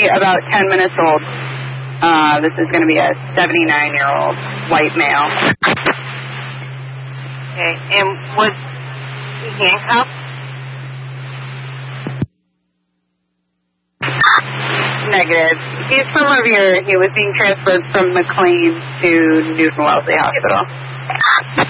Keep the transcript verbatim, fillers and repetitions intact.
about ten minutes old. Uh, this is going to be a seventy-nine-year-old white male. Okay, and was he handcuffed? Negative. He's from Revere. He was being transferred from McLean to Newton Wellesley Hospital.